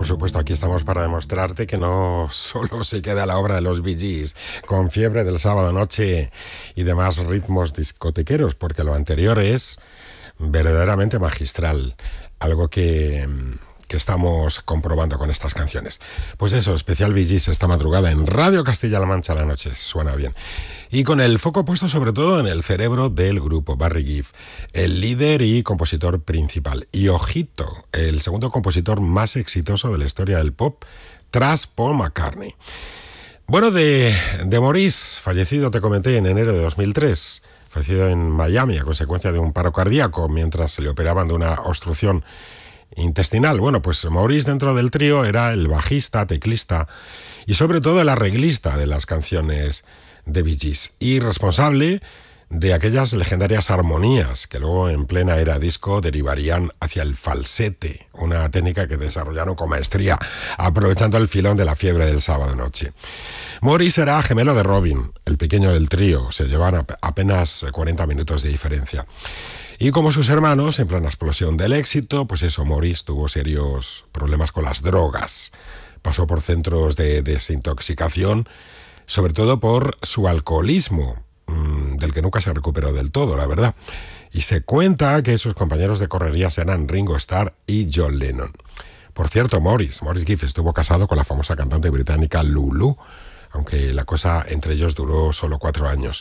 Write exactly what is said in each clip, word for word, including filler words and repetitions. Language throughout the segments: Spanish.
Por supuesto, aquí estamos para demostrarte que no solo se queda la obra de los Bee Gees con Fiebre del sábado noche y demás ritmos discotequeros, porque lo anterior es verdaderamente magistral, algo que, que estamos comprobando con estas canciones. Pues eso, especial Bee Gees esta madrugada en Radio Castilla-La Mancha la noche, suena bien. Y con el foco puesto sobre todo en el cerebro del grupo, Barry Gibb, el líder y compositor principal. Y ojito, el segundo compositor más exitoso de la historia del pop, tras Paul McCartney. Bueno, de, de Maurice, fallecido, te comenté, en enero de dos mil tres, fallecido en Miami a consecuencia de un paro cardíaco mientras se le operaban de una obstrucción intestinal. Bueno, pues Maurice dentro del trío era el bajista, teclista y sobre todo el arreglista de las canciones de Bee Gees y responsable de aquellas legendarias armonías que luego en plena era disco derivarían hacia el falsete, una técnica que desarrollaron con maestría, aprovechando el filón de la fiebre del sábado noche. Maurice era gemelo de Robin, el pequeño del trío, se llevaban apenas cuarenta minutos de diferencia. Y como sus hermanos, en plena explosión del éxito, pues eso, Maurice tuvo serios problemas con las drogas. Pasó por centros de desintoxicación, sobre todo por su alcoholismo, mmm, del que nunca se recuperó del todo, la verdad. Y se cuenta que sus compañeros de correrías eran Ringo Starr y John Lennon. Por cierto, Maurice, Maurice Gibb estuvo casado con la famosa cantante británica Lulu, aunque la cosa entre ellos duró solo cuatro años.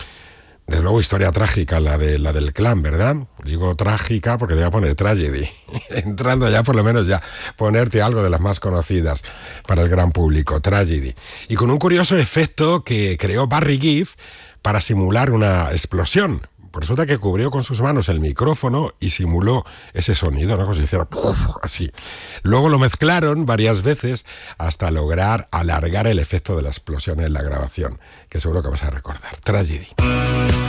Desde luego, historia trágica la, de, la del clan, ¿verdad? Digo trágica porque te voy a poner tragedy. Entrando ya, por lo menos ya, ponerte algo de las más conocidas para el gran público, tragedy. Y con un curioso efecto que creó Barry Gibb para simular una explosión. Resulta que cubrió con sus manos el micrófono y simuló ese sonido, ¿no? Como si hiciera así. Luego lo mezclaron varias veces hasta lograr alargar el efecto de la explosión en la grabación, que seguro que vas a recordar. Tragedy.